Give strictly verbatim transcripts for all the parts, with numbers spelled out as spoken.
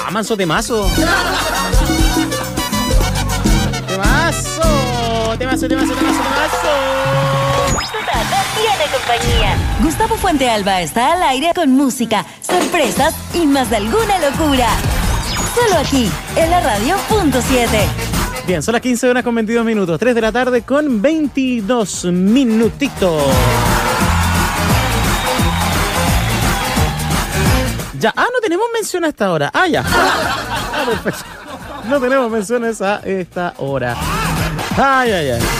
Ah, manso temazo. Temazo, temazo, temazo, temazo, temazo. Tiene compañía. Gustavo Fuentealba está al aire con música, sorpresas y más de alguna locura. Solo aquí, en la radio punto siete. Bien, son las quince horas con veintidós minutos. tres de la tarde con veintidós minutitos. Ya, ah, no tenemos mención a esta hora. Ah, ya. Ah, perfecto. No tenemos menciones a esta hora. Ay, ay, ay.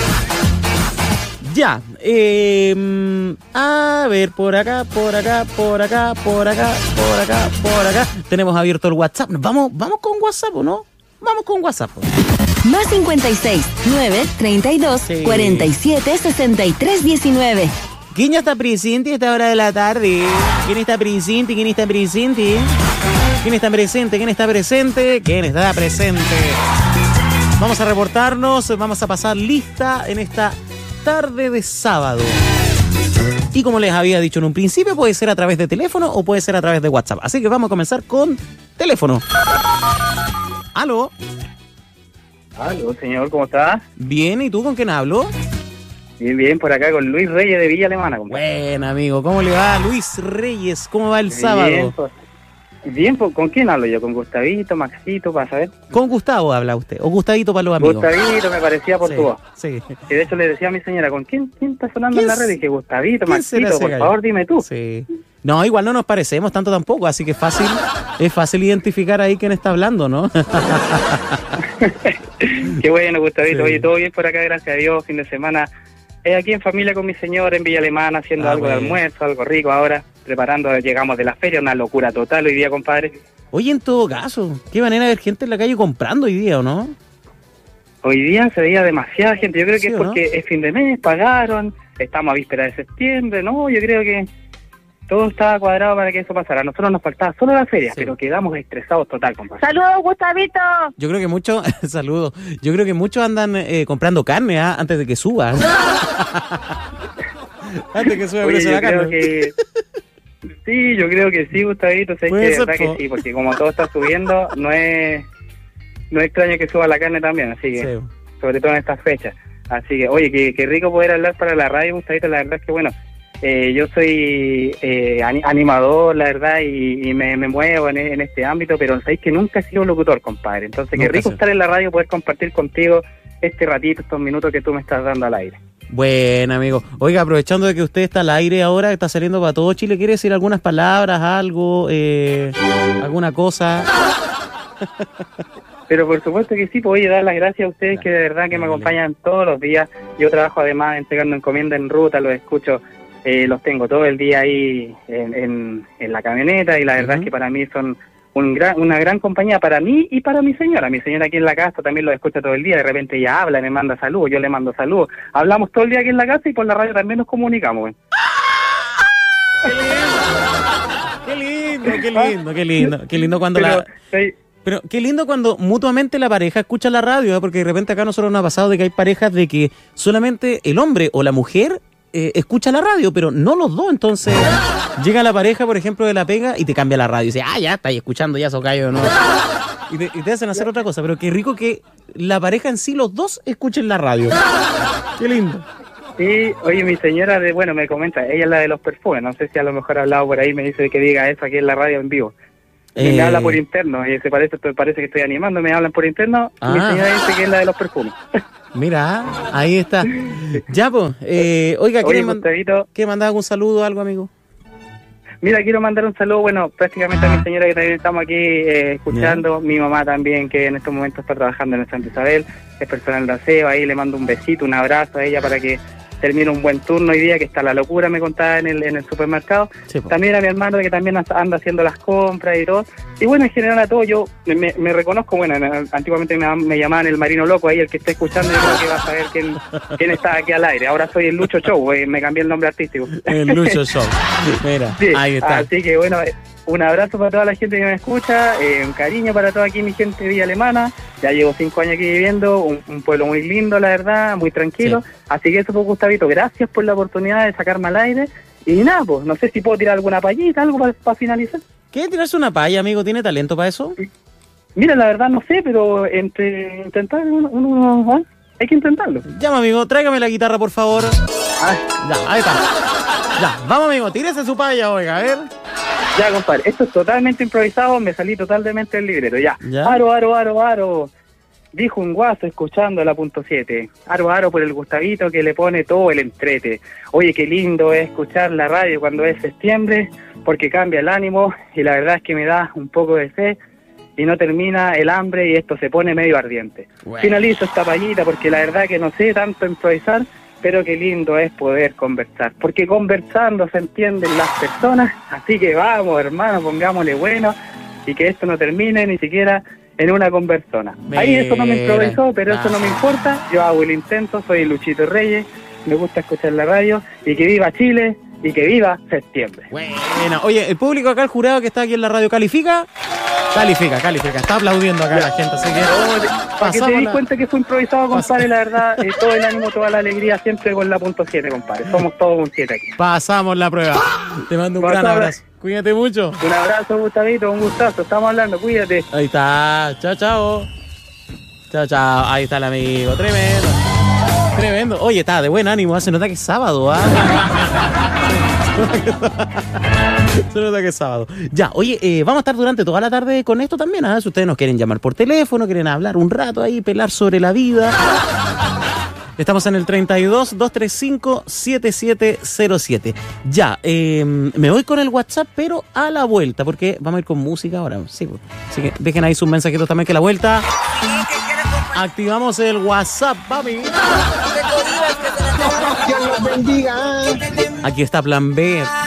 Ya. Eh, a ver, por acá, por acá, por acá, por acá, por acá, por acá. Tenemos abierto el WhatsApp. Vamos, vamos con WhatsApp, ¿o no? Vamos con WhatsApp. Más cincuenta y seis, nueve, treinta y dos, Sí. cuarenta y siete, sesenta y tres, diecinueve. ¿Quién ya está presente a esta hora de la tarde? ¿Quién está presente? ¿Quién está presente? ¿Quién está presente? ¿Quién está presente? ¿Quién está presente? Vamos a reportarnos, vamos a pasar lista en esta tarde de sábado. Y como les había dicho en un principio, puede ser a través de teléfono o puede ser a través de WhatsApp. Así que vamos a comenzar con teléfono. ¿Aló? Aló, señor, ¿cómo está? Bien, ¿y tú con quién hablo? Bien, bien, por acá con Luis Reyes de Villa Alemana, compadre. Buen amigo, ¿cómo le va Luis Reyes? ¿Cómo va el sábado? Bien, pues, bien, pues, ¿con quién hablo yo? ¿Con Gustavito, Maxito, para saber? Con Gustavo habla usted, o Gustavito para los amigos. Gustavito, me parecía por Sí, tu voz. sí. Y de hecho le decía a mi señora, ¿con quién, quién está sonando ¿Quién en la s- red? Y dije, Gustavito, ¿quién será Maxito, ese por gallo? favor, dime tú. Sí. No, igual no nos parecemos tanto tampoco, así que es fácil, es fácil identificar ahí quién está hablando, ¿no? Qué bueno, Gustavito. Sí. Oye, todo bien por acá, gracias a Dios, fin de semana. Eh, aquí en familia con mi señora en Villa Alemana, haciendo Ah, algo bueno. de almuerzo, algo rico ahora, preparando, llegamos de la feria, una locura total hoy día, compadre. Oye, en todo caso, qué manera de ver gente en la calle comprando hoy día, ¿o no? Hoy día se veía demasiada gente, yo creo que Sí, es ¿o no? porque es fin de mes, pagaron, estamos a víspera de septiembre, no, yo creo que todo estaba cuadrado para que eso pasara. A nosotros nos faltaba solo la feria, Sí. pero quedamos estresados total, compadre. Saludos, Gustavito. Yo creo que muchos, saludos, yo creo que muchos andan eh, comprando carne ¿ah? antes de que suba. Antes de que suba el Oye, precio de yo la creo carne. que... Sí, yo creo que sí, Gustavito, sé que Puede de ser, verdad po. que sí, porque como todo está subiendo, no es no es extraño que suba la carne también, así que, Sí. sobre todo en estas fechas. Así que, oye, qué, qué rico poder hablar para la radio, Gustavito, la verdad es que, bueno, eh, yo soy eh, ani- animador, la verdad, y, y me, me muevo en, en este ámbito, pero sabéis que nunca he sido locutor, compadre. Entonces, qué Nunca rico sí. estar en la radio, poder compartir contigo este ratito, estos minutos que tú me estás dando al aire. Buen amigo. Oiga, aprovechando de que usted está al aire ahora, está saliendo para todo Chile, ¿quiere decir algunas palabras, algo, eh, alguna cosa? Pero por supuesto que sí, pues oye, dar las gracias a ustedes que de verdad que me acompañan todos los días. Yo trabajo además entregando encomienda en ruta, los escucho, eh, los tengo todo el día ahí en, en, en la camioneta y la verdad Ujú. es que para mí son un gran, una gran compañía para mí y para mi señora. Mi señora aquí en la casa también los escucha todo el día, de repente ella habla, me manda saludos, yo le mando saludos. Hablamos todo el día aquí en la casa y por la radio también nos comunicamos. güey. Qué lindo, qué lindo, qué lindo, qué lindo cuando Pero, la... sí, Pero qué lindo cuando mutuamente la pareja escucha la radio, ¿eh? Porque de repente acá nosotros nos ha pasado de que hay parejas de que solamente el hombre o la mujer eh, escucha la radio, pero no los dos. Entonces llega la pareja, por ejemplo, de la pega y te cambia la radio y dice, ah, ya está ahí escuchando, ya socayo, ¿no? Y te, y te hacen hacer otra cosa, pero qué rico que la pareja en sí, los dos, escuchen la radio. Qué lindo. Sí, oye, mi señora, de bueno, me comenta, ella es la de los perfumes, no sé si a lo mejor ha hablado por ahí, me dice que diga eso aquí en la radio en vivo. Y Eh, me habla por interno, y se parece, parece que estoy animando, me hablan por interno, y mi Ah. señora dice que es la de los perfumes. Mira, ahí está. Ya, pues, eh, oiga, Oye, ¿quiere, man- Gustavito, ¿quiere mandar algún saludo o algo, amigo? mira, quiero mandar un saludo, bueno, prácticamente a mi señora que también estamos aquí eh, escuchando, mi mamá también, que en estos momentos está trabajando en el Santa Isabel, es personal de aseo, ahí le mando un besito, un abrazo a ella para que termine un buen turno hoy día, que está la locura, me contaba en el, en el supermercado. Sí, po. También a mi hermano que también anda haciendo las compras y todo. Y bueno, en general a todo yo me, me reconozco, bueno, antiguamente me, me llamaban el Marino Loco, ahí el que está escuchando yo creo que va a saber quién, quién está aquí al aire. Ahora soy el Lucho Show, eh, me cambié el nombre artístico. El Lucho Show. Mira, Sí, ahí está. así que bueno, eh, un abrazo para toda la gente que me escucha, eh, un cariño para toda aquí mi gente de Villa Alemana. Ya llevo cinco años aquí viviendo, un, un pueblo muy lindo, la verdad, muy tranquilo. Sí. Así que eso fue, Gustavito, gracias por la oportunidad de sacarme al aire. Y nada, pues, no sé si puedo tirar alguna payita, algo para finalizar. ¿Qué? ¿Tirarse una palla, amigo? ¿Tiene talento para eso? Mira, la verdad no sé, pero entre intentar uno, uno ¿ah? hay que intentarlo. Llama, amigo, tráigame la guitarra, por favor. Ah, Ya, ahí está. Ya, vamos, amigo, tírese su palla, oiga, a ver. ya, compadre, esto es totalmente improvisado, me salí totalmente del libreto, ya. ¿Ya? Aro, aro, aro, aro. Dijo un guaso escuchando la punto siete. Aro, aro por el Gustavito que le pone todo el entrete. Oye, qué lindo es escuchar la radio cuando es septiembre, porque cambia el ánimo y la verdad es que me da un poco de sed y no termina el hambre y esto se pone medio ardiente. Bueno. Finalizo esta payita porque la verdad que no sé tanto improvisar, pero qué lindo es poder conversar, porque conversando se entienden las personas, así que vamos, hermano, pongámosle bueno y que esto no termine ni siquiera en una conversona. Ahí eso no me improvisó, pero eso no me importa, yo hago el intento, soy Luchito Reyes, me gusta escuchar la radio y que viva Chile y que viva septiembre. Bueno, oye, el público acá, el jurado que está aquí en la radio, ¿califica? Califica, califica, está aplaudiendo acá la gente, así que... Para que te pasamos di la- cuenta que fue improvisado, compadre, la verdad, eh, todo el ánimo, toda la alegría, siempre con la punto siete, compadre. Somos todos un siete aquí. Pasamos la prueba. Te mando un gran Pasamos. abrazo. Cuídate mucho. Un abrazo, Gustavito, un gustazo, estamos hablando, cuídate. Ahí está. Chao, chao. Chao, chao. Ahí está el amigo. Tremendo. Tremendo. Oye, está de buen ánimo. ¿eh? Se nota que es sábado, ¿ah? Se nota que es sábado. Ya, oye, eh, vamos a estar durante toda la tarde con esto también, ¿ah? Si ustedes nos quieren llamar por teléfono, quieren hablar un rato ahí, pelar sobre la vida. Estamos en el treinta y dos, doscientos treinta y cinco, setenta y siete cero siete. Ya, eh, me voy con el WhatsApp, pero a la vuelta, porque vamos a ir con música ahora. Sí, pues. Así que dejen ahí sus mensajitos también, que a la vuelta activamos el WhatsApp, papi. Dios los bendiga. Aquí está Plan B.